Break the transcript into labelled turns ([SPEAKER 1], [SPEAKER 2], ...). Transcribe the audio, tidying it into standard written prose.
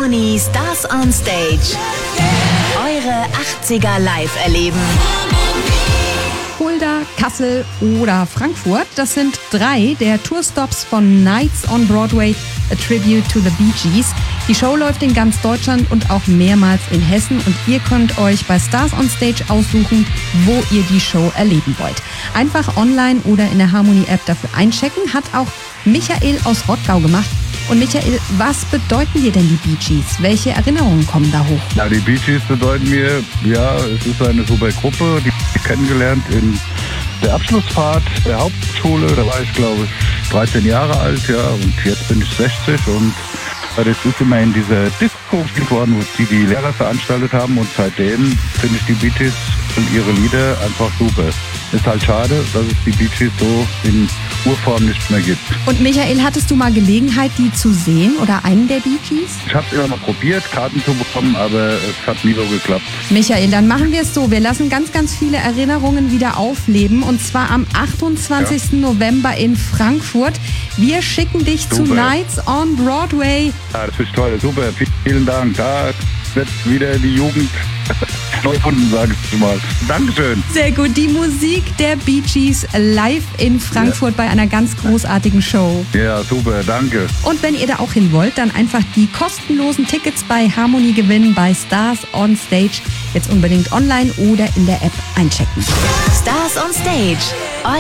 [SPEAKER 1] Harmony Stars on Stage. Eure 80er live erleben.
[SPEAKER 2] Fulda, Kassel oder Frankfurt, das sind 3 der Tourstops von Nights on Broadway, a Tribute to the Bee Gees. Die Show läuft in ganz Deutschland und auch mehrmals in Hessen und ihr könnt euch bei Stars on Stage aussuchen, wo ihr die Show erleben wollt. Einfach online oder in der Harmony-App dafür einchecken, hat auch Michael aus Rottgau gemacht. Und Michael, was bedeuten dir denn die Bee Gees? Welche Erinnerungen kommen da hoch?
[SPEAKER 3] Ja, die Bee Gees bedeuten mir, es ist eine super Gruppe, die ich kennengelernt in der Abschlussfahrt der Hauptschule. Da war ich, glaube ich, 13 Jahre alt, und jetzt bin ich 60 und das ist immer in dieser Disco geworden, wo die Lehrer veranstaltet haben und seitdem finde ich die Bee Gees und ihre Lieder einfach super. Ist halt schade, dass es die Bee Gees so in Urform nicht mehr gibt.
[SPEAKER 2] Und Michael, hattest du mal Gelegenheit, die zu sehen oder einen der Bee Gees?
[SPEAKER 3] Ich habe immer noch probiert, Karten zu bekommen, aber es hat nie so geklappt.
[SPEAKER 2] Michael, dann machen wir es so. Wir lassen ganz, ganz viele Erinnerungen wieder aufleben und zwar am 28. November in Frankfurt. Wir schicken dich zu Nights on Broadway.
[SPEAKER 3] Ja, das ist toll, super, vielen Dank. Da wird wieder die Jugend neu gefunden, sage ich mal. Dankeschön.
[SPEAKER 2] Sehr gut, die Musik der Bee Gees live in Frankfurt bei einer ganz großartigen Show.
[SPEAKER 3] Ja, super, danke.
[SPEAKER 2] Und wenn ihr da auch hin wollt, dann einfach die kostenlosen Tickets bei Harmony gewinnen bei Stars on Stage. Jetzt unbedingt online oder in der App einchecken.
[SPEAKER 1] Stars on Stage.